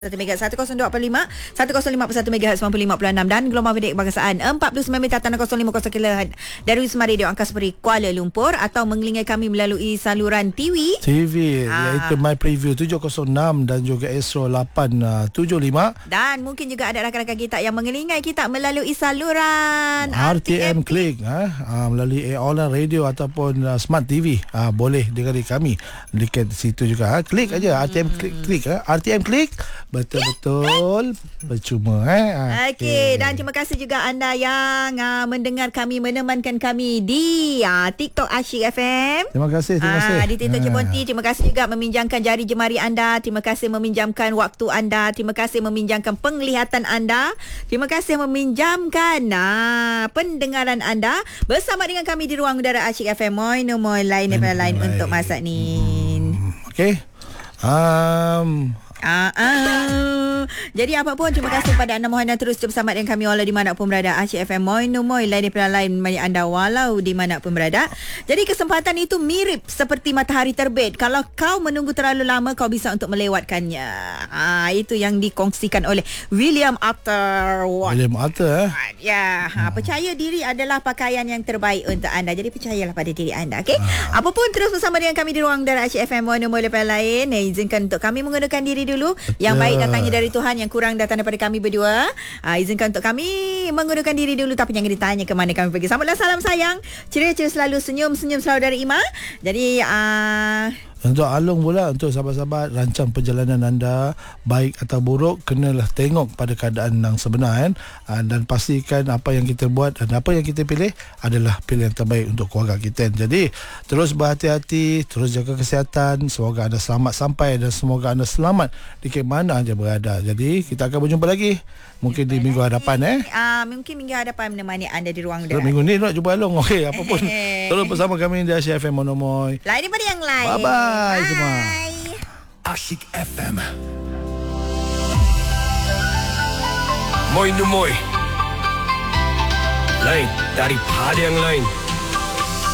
1 MHz 102.5 105.1 MHz 95.6 dan gelombang pendek kebangsaan 49 meter tanah 050 kHz dari Wisma Radio Angkasa Puri Kuala Lumpur atau mengelingai kami melalui saluran TV iaitu My Preview 706 dan juga Astro 875 dan mungkin juga ada rakan-rakan kita yang mengelingai kita melalui saluran RTM Click melalui Online Radio ataupun Smart TV boleh dengar kami dekat situ juga klik aja RTM Click RTM Click betul-betul percuma Okey, dan terima kasih juga anda yang mendengar kami, menemankan kami di TikTok Asyik FM. Terima kasih. Di TikTok Cebonti. Terima kasih juga meminjamkan jari jemari anda. Terima kasih meminjamkan waktu anda. Terima kasih meminjamkan penglihatan anda. Terima kasih meminjamkan pendengaran anda bersama dengan kami di ruang udara Asyik FM. Moy lain untuk masa ni. Okey. Jadi apa pun terima kasih kepada anda, mohon anda terus bersama dengan kami walau di mana pun berada. Asyik FM Moy lain daripada lain bagi anda walau di mana pun berada. Jadi kesempatan itu mirip seperti matahari terbit. Kalau kau menunggu terlalu lama, kau bisa untuk melewatkannya. Itu yang dikongsikan oleh William Arthur. Ya, percaya diri adalah pakaian yang terbaik untuk anda. Jadi percayalah pada diri anda, okey? Apapun terus bersama dengan kami di ruang udara Asyik FM Moy daripada lain. Izinkan untuk kami menggunakan diri dulu. Yang baik datangnya dari Tuhan, yang kurang datang daripada kami berdua. Izinkan untuk kami menggunakan diri dulu, tapi jangan ditanya ke mana kami pergi. Selamatlah, salam sayang, ceria-ceria selalu, senyum selalu dari Ima. Jadi untuk Along pula, untuk sahabat-sahabat, rancang perjalanan anda baik atau buruk, kenalah tengok pada keadaan yang sebenar dan pastikan apa yang kita buat dan apa yang kita pilih adalah pilihan terbaik untuk keluarga kita. Jadi terus berhati-hati, terus jaga kesihatan. Semoga anda selamat sampai dan semoga anda selamat di mana saja berada. Jadi kita akan berjumpa lagi mungkin di minggu hadapan mungkin minggu hadapan menemani anda di ruang udara. Minggu ni nak jumpa Along. Okey, apa pun terus bersama kami di Asyik FM Monomoy. Lain daripada yang lain. Bye semua. Asyik FM Moy Numoy, lain daripada yang lain.